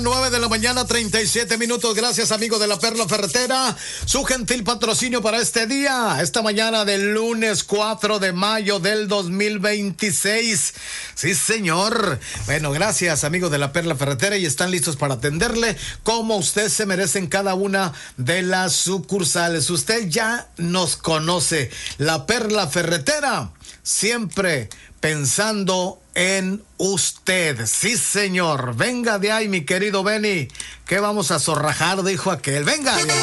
9 de la mañana, 37 minutos. Gracias, amigos de la Perla Ferretera. Su gentil patrocinio para este día, esta mañana del lunes 4 de mayo del 2026. Sí, señor. Bueno, gracias, amigos de la Perla Ferretera, y están listos para atenderle como usted se merece en cada una de las sucursales. Usted ya nos conoce. La Perla Ferretera, siempre pensando en usted. Sí, señor. Venga de ahí, mi querido Benny, que vamos a zorrajar, dijo aquel. Venga.